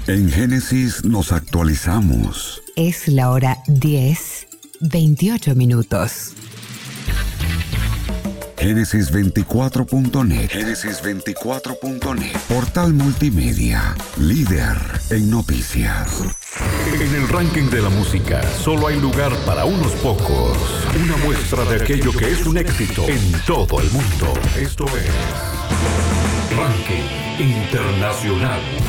En Génesis nos actualizamos. Es la hora 10:28. Génesis24.net. Génesis24.net. Portal multimedia. Líder en noticias. En el ranking de la música, solo hay lugar para unos pocos. Una muestra de aquello que es un éxito en todo el mundo. Esto es Ranking Internacional.